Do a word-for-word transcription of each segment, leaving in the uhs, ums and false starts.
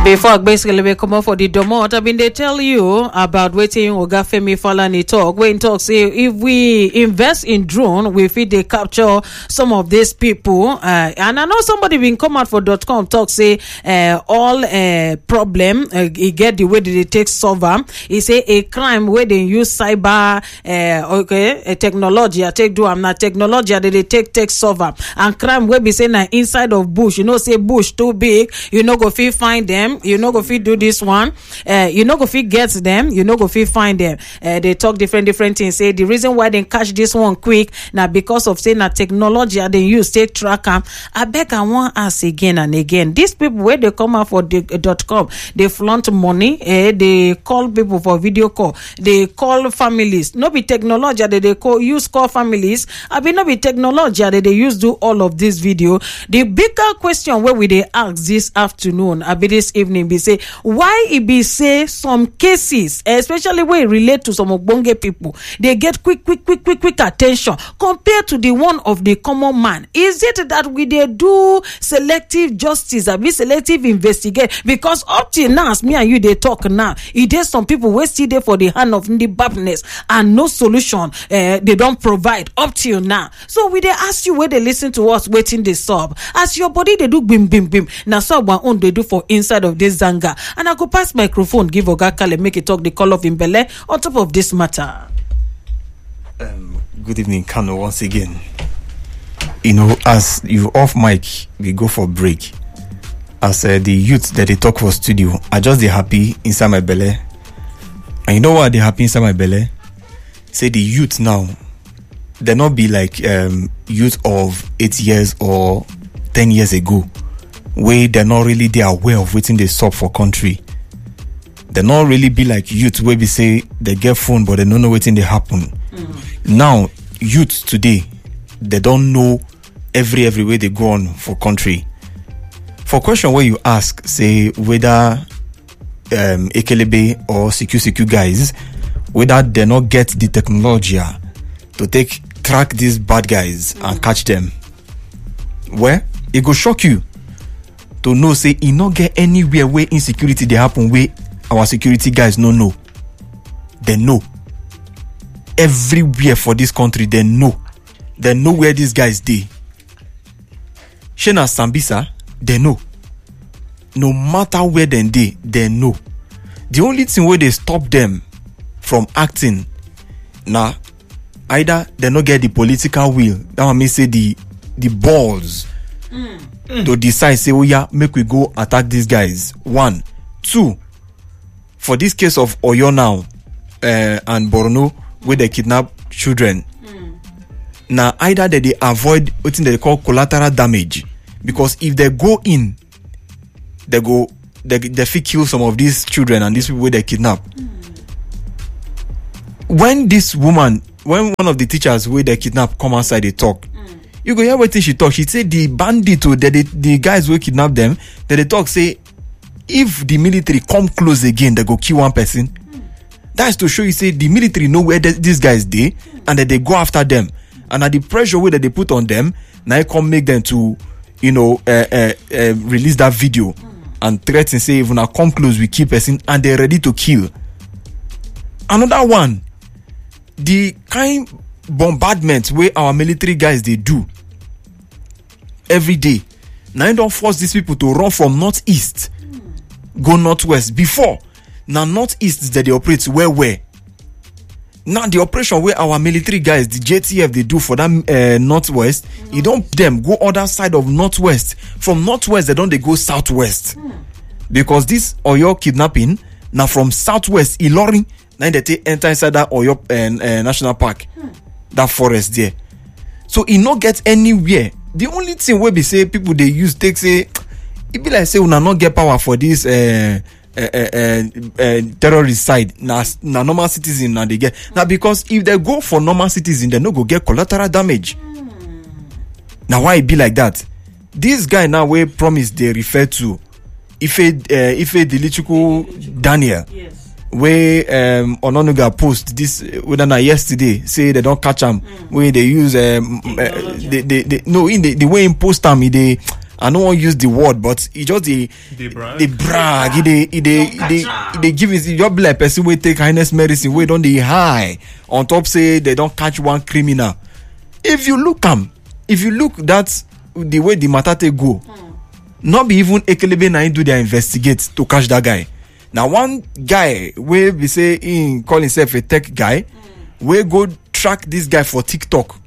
Before I basically we come up for the domot, I mean they tell you about waiting Oga Femi Falana talk. When talk say if we invest in drone, we fit they capture some of these people. Uh, and I know somebody been come out for dot com talk say uh, all uh, problem uh, he get the way that they take solve them. He say a crime where they use cyber uh, okay a technology. I take do I'm not technology that they take take solve them. And crime where be say na inside of bush. You know say bush too big. You know go fit find them. You know go fit do this one. Uh, you know go fit get them. You know go fit find them. Uh, they talk different different things. Say the reason why they catch this one quick now because of saying that technology they use take track them. I beg I want ask again and again. These people where they come out for the uh, dot com, they flaunt money. Eh, they call people for video call. They call families. No be technology that they call use call families. I mean no be technology that they use do all of this video. The bigger question where we they ask this afternoon, I be this evening be say why it be say some cases, especially when it relate to some ogbonge people, they get quick, quick, quick, quick, quick attention compared to the one of the common man. Is it that we they do selective justice, I be selective investigate? Because up till now, as me and you they talk now, it is some people we still there for the hand of the badness and no solution uh, they don't provide up till now. So we they ask you where they listen to us waiting they sub as your body they do bim bim bim. Now so one own they do for inside of this zanga, and I go pass microphone give Oga Kale make it talk the call of Imbele on top of this matter. Um, good evening, Kano, once again. You know, as you off mic, we go for break. As uh, the youth that they talk for studio, I just they happy inside my belly. And you know what they happy inside my belly? Say the youth now, they not be like um youth of eight years or ten years ago, where they're not really they aware of waiting they sub for country. They not really be like youth where we say they get phone but they don't know waiting they happen. Mm-hmm. Now youth today, they don't know every every way they go on for country. For question where you ask, say whether um Ekelebe or C Q C Q guys, whether they not get the technology to take track these bad guys mm-hmm. and catch them. Where it go shock you to know say it not get anywhere where insecurity they happen where our security guys no know. They know. Everywhere for this country, they know. They know where these guys dey. Shena Sambisa, they know. No matter where they dey, they know. The only thing where they stop them from acting, now, either they not get the political will. That one may say the the balls mm. Mm. to decide, say, oh yeah, make we go attack these guys. One. Two. For this case of Oyo now uh, and Borno, where they kidnap children, mm. now either that they avoid what they call collateral damage, because if they go in, they go they they fit kill some of these children and these people where they kidnap. Mm. When this woman, when one of the teachers where they kidnap come outside, they talk. Mm. You go hear what she talk. She say the bandit, the the, the guys who kidnap them, that they talk say, if the military come close again, they go kill one person. Mm. That is to show you, say, the military know where the, these guys dey, mm. and that they go after them. And at the pressure way that they put on them, now it come make them to, you know, uh, uh, uh, release that video mm. and threaten, say, if I come close, we kill person, and they're ready to kill. Another one, the kind bombardment where our military guys they do every day. Now don't force these people to run from northeast. Go northwest. Before now northeast that they operate where where now the operation where our military guys, the J T F, they do for them uh, northwest, mm-hmm. you don't them go other side of northwest. From northwest they don't they go southwest mm. because this Oyo kidnapping now from southwest Ilorin, now they take enter inside that Oyo uh, uh, national park mm. that forest there, so it not get anywhere. The only thing where we say people they use take say it be like say we not get power for this uh, uh, uh, uh, terrorist side. Now, now normal citizen now they get now because if they go for normal citizen, they no go get collateral damage. Mm. Now why it be like that? This guy now we promise they refer to Ife uh, Ife Dilichuku Daniel. Yes. Where um Ononuga post this whether not yesterday say they don't catch him mm. where they use um uh, they, they, they no in the, the way in post time they I don't want to use the word, but he just the They brag. the brag. He they he they he they, he they give it. You be like person we take highness medicine. We don't the high on top say they don't catch one criminal. If you look am, if you look that's the way the matter take go, mm. not be even Ekelebe na him do their investigate to catch that guy. Now one guy where we say he call himself a tech guy, mm. we go track this guy for TikTok.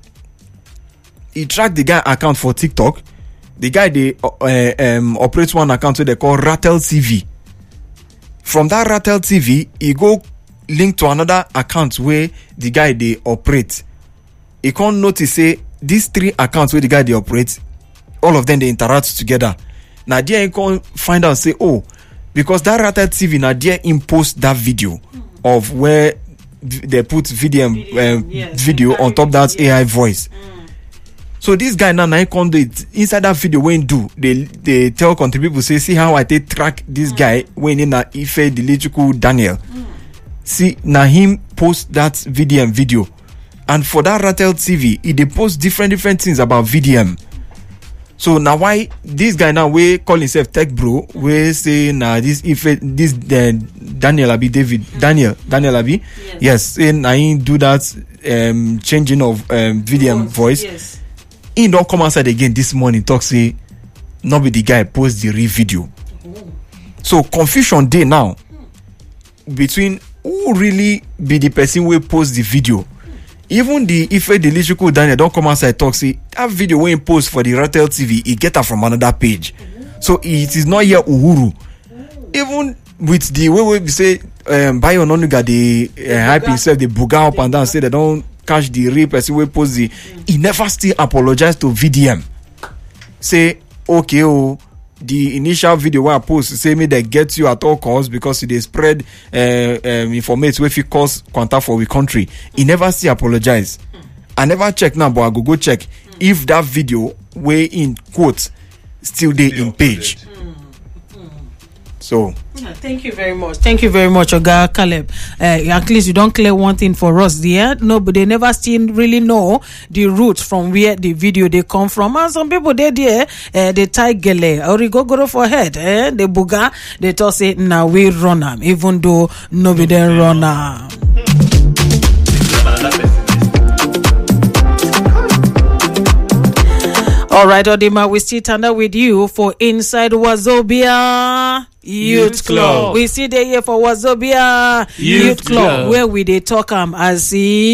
He track the guy account for TikTok. The guy they uh, um, operates one account so they call Rattle T V. From that Rattle T V, he go link to another account where the guy they operate. He can't notice say these three accounts where the guy they operate, all of them they interact together. Now there he can't find out say oh, because that Rattle T V now there impost that video mm. of where they put video video, um, yes, video on top that yes. A I voice. Mm. So this guy now, now can do it inside that video when do they they tell country people say see how I take track this mm. guy when in a Ife the electrical Daniel. Mm. See now him post that V D M video, and for that Rattle T V he they post different different things about V D M. So now why this guy now we call himself Tech Bro we say now this Ife this uh, Daniel Abi David mm. Daniel Daniel Abi yes, yes say now he do that um changing of um, V D M voice. voice. Yes. He don't come outside again this morning talk say not be the guy post the real video. Oh. So confusion day now between who really be the person who post the video. Even the Ife the electrical Daniel don't come outside talk say that video when he post for the Rattle T V he get her from another page. Oh. So it is not here Uhuru. Oh. Even with the way we say um Bayo Ononuga the uh, hype himself the buga up and down say they don't catch the real person we post the mm. he never still apologize to V D M. Say okay oh the initial video where I post say me they get you at all costs because they spread uh, um, information where it cause quanta for we country. He never still apologize. Mm. I never check now but I go go check mm. if that video way in quote still there in page. Mm. So yeah, thank you very much. Thank you very much, Oga Caleb. Uh, at least you don't clear one thing for us there. No, but they never still really know the route from where the video they come from. And some people they there, uh, they tie gele or they go go for head. Eh? They buga, they talk say now we run them, even though nobody then run them. All right, Odima, we still turn up with you for Inside Wazobia Youth Club. We see they here for Wazobia Youth, Youth Club, Club, where we they talk um as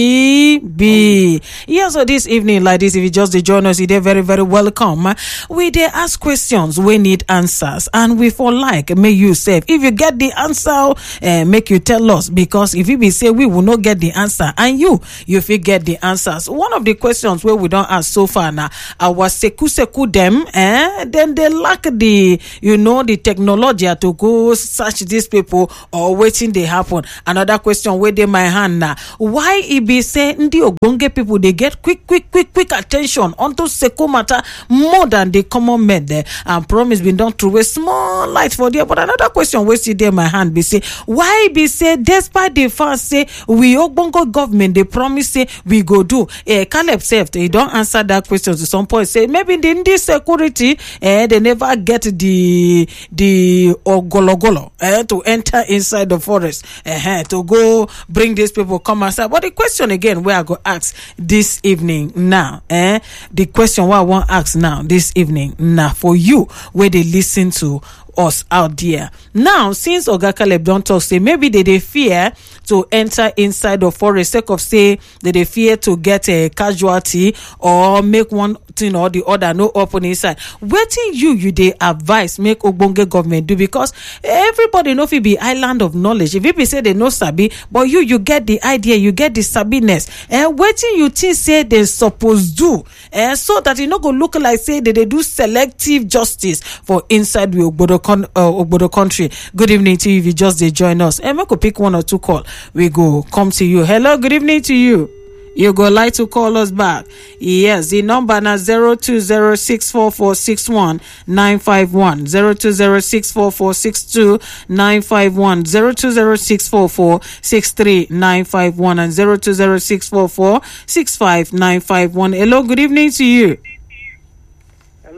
he be. Yeah, so this evening like this, if you just join us, you're very very welcome. We they ask questions, we need answers, and we for like may you say if you get the answer, uh, make you tell us, because if you be say we will not get the answer, and you you will get the answers. One of the questions where we don't ask so far now, our seku seku them, eh? Then they lack the you know the technology to go search these people or waiting they happen. Another question where they my hand now. Why it be say the ogbonge people they get quick, quick, quick, quick attention onto Seku matter more than the common men there, and promise been done through a small light for there. But another question where see there my hand be say why be say despite the fans say we ogbonge government they promise say we go do. Eh, Caleb said they don't answer that question to some point. Say maybe in this security eh they never get the the ogologolo eh, to enter inside the forest eh, to go bring these people come outside. But the question again where I go ask this evening now, eh, the question where I want to ask now this evening now for you where they listen to us out there now, since Oga Caleb don't talk say maybe they they fear to enter inside the forest sake of say that they fear to get a casualty or make one thing or the other no open inside. Waiting you you they advise make ogbonge government do, because everybody know if it be island of knowledge. If it be say they know sabi, but you you get the idea, you get the sabiness, and uh, waiting you think say they supposed do, and uh, so that you not go look like say that they do selective justice for inside the Ogbodo con uh, Ogbodo country. Good evening to you if you just they join us, and we could pick one or two call. We go come to you. Hello, good evening to you. You go like to call us back. Yes, the number now zero two zero six four four six one nine five one zero two zero six four four six two nine five one zero two zero six four four six three nine five one and zero two zero six four four six five nine five one. Hello, good evening to you. Hello.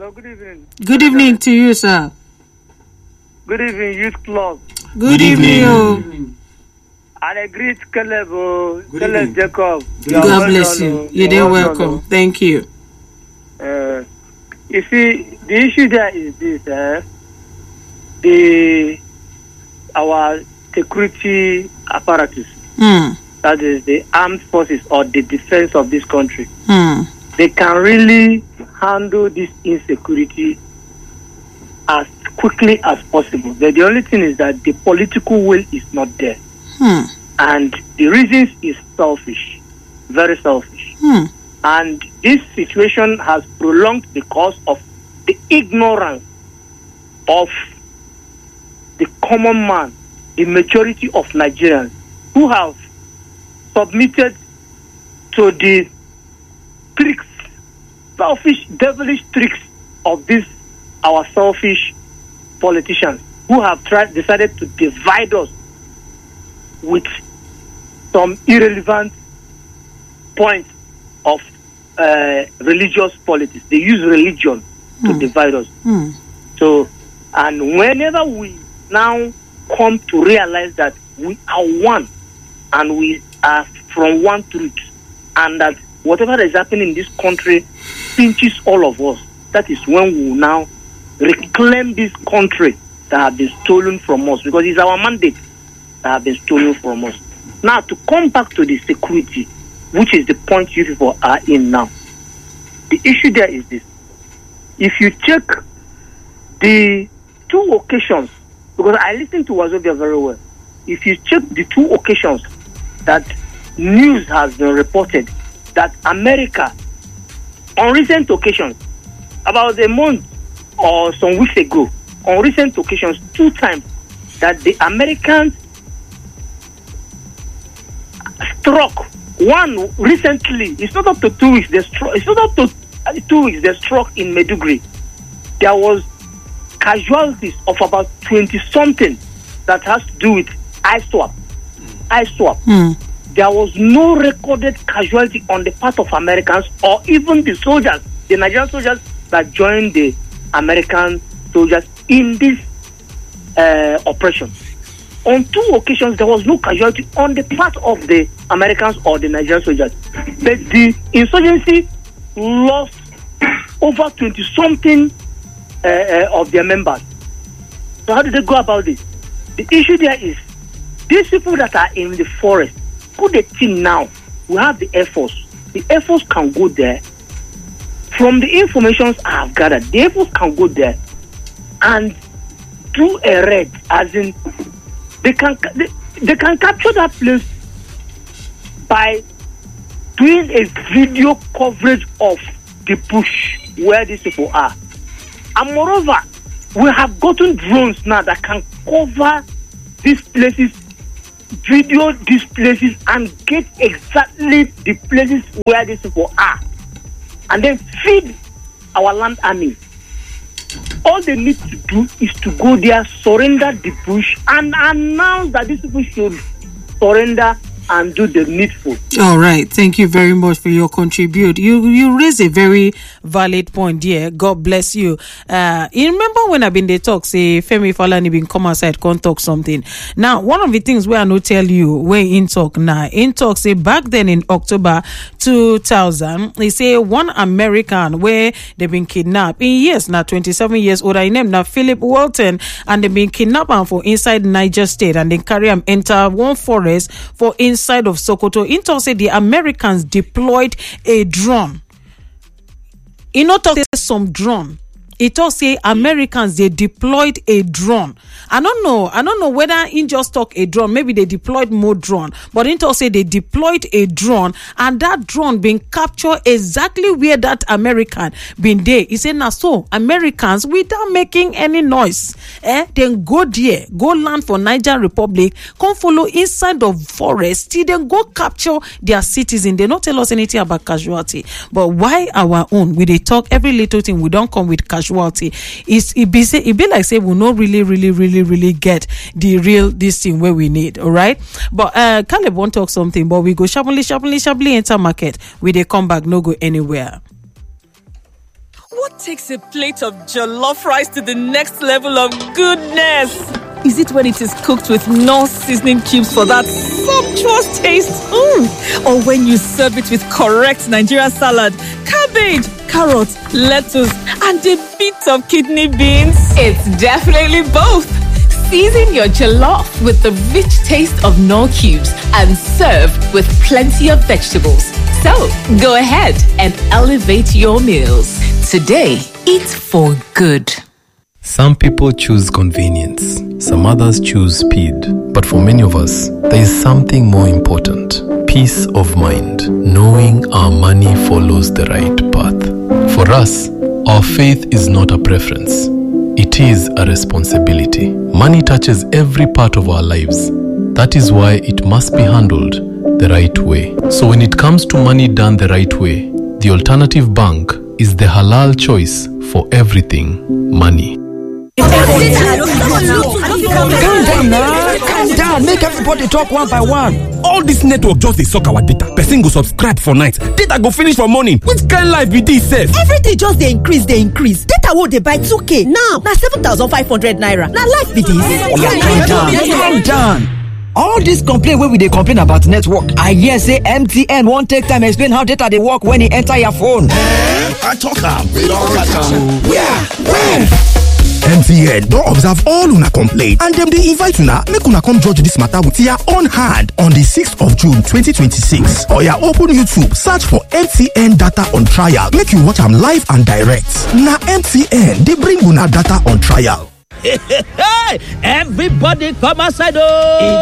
Hello, good evening. Good evening to you, sir. Good evening, Youth Club. Good, Good evening. evening. And I greet Caleb, uh, Caleb Jacob. God well bless done, you. You're well welcome. Done. Thank you. Uh, you see, the issue there is this: uh, the our security apparatus, mm. that is the armed forces or the defense of this country, mm. they can really handle this insecurity as quickly as possible. But the only thing is that the political will is not there. Hmm. And the reasons is selfish, very selfish. Hmm. And this situation has prolonged because of the ignorance of the common man, the majority of Nigerians who have submitted to the tricks, selfish, devilish tricks of this our selfish politicians who have tried decided to divide us with some irrelevant points of uh, religious politics. They use religion to mm. divide us. Mm. So, and whenever we now come to realize that we are one and we are from one truth, and that whatever is happening in this country pinches all of us, that is when we will now reclaim this country that have been stolen from us, because it's our mandate that have been stolen from us. Now, to come back to the security, which is the point you people are in now, the issue there is this. If you check the two occasions, because I listened to Wazobia very well, if you check the two occasions that news has been reported that America, on recent occasions, about a month or some weeks ago, on recent occasions, two times, that the Americans struck. One recently, it's not up to two weeks, they struck, it's not up to two weeks, they struck in Maiduguri. There was casualties of about twenty-something that has to do with I swap. I swap. Mm. There was no recorded casualty on the part of Americans or even the soldiers, the Nigerian soldiers that joined the American soldiers in this uh, operation. On two occasions, there was no casualty on the part of the Americans or the Nigerian soldiers. But the insurgency lost over twenty-something uh, uh, of their members. So how did they go about this? The issue there is, these people that are in the forest, put a team now. We have the Air Force. The Air Force can go there. From the information I have gathered, the Air Force can go there and do a raid, as in they can they, they can capture that place by doing a video coverage of the bush where these people are. And moreover, we have gotten drones now that can cover these places, video these places, and get exactly the places where these people are, and then feed our land army. All they need to do is to go there, surrender the bush, and announce that these people should surrender and do the needful. All right. Thank you very much for your contribute. You you raise a very valid point here. God bless you. Uh, you remember when I've been the talk, say Femi Falana been come outside, come talk something. Now, one of the things where I know tell you, where in talk now, in talk say back then in October two thousand, they say one American where they've been kidnapped in years now, twenty-seven years old. I name now Philip Walton, and they've been kidnapped for inside Niger State, and they carry him enter one forest for in inside of Sokoto. Intel said the Americans deployed a drone. You know, talk some drone. It all say Americans, they deployed a drone. I don't know. I don't know whether in just talk a drone. Maybe they deployed more drone. But Intel say they deployed a drone, and that drone being captured exactly where that American been there. He said, now so Americans, without making any noise, eh, then go there, go land for Niger Republic, come follow inside of forest, till then go capture their citizen. They not tell us anything about casualty. But why our own? We they talk every little thing. We don't come with casualty. It's it be say it be like say we not really, really, really, really get the real this thing where we need. All right. But uh Caleb won't talk something, but we go sharply, sharply, sharply enter market. We they come back, no go anywhere. What takes a plate of jollof rice to the next level of goodness? Is it when it is cooked with Knorr seasoning cubes for that sumptuous taste? Mm. Or when you serve it with correct Nigerian salad, cabbage, carrots, lettuce, and a bit of kidney beans? It's definitely both. Season your jollof with the rich taste of Knorr cubes and serve with plenty of vegetables. So, go ahead and elevate your meals. Today, eat for good. Some people choose convenience, some others choose speed. But for many of us, there is something more important: peace of mind, knowing our money follows the right path. For us, our faith is not a preference, it is a responsibility. Money touches every part of our lives. That is why it must be handled the right way. So when it comes to money done the right way, the Alternative Bank is the halal choice for everything money. Calm down now, calm down, make everybody talk one by one. All this network just dey suck our data. Person go subscribe for night, data go finish for morning. Which kind life be this sef? Everything just dey increase dey increase. Data wey dey buy two k now na seven thousand five hundred naira. Na life be this. Calm down, calm down. All this complaint wey we dey complain about network, I hear say M T N wan take time explain how data dey work when e enter your phone. Eh, I talk am, we don catch am. Where? Where? M T N don observe all una complaint and dem dey invite una make una come judge dis matter with your own hand on the sixth of June twenty twenty-six. Oya open YouTube, search for M T N data on trial, make you watch am live and direct. Na M T N dey bring una data on trial. Everybody come outside oh!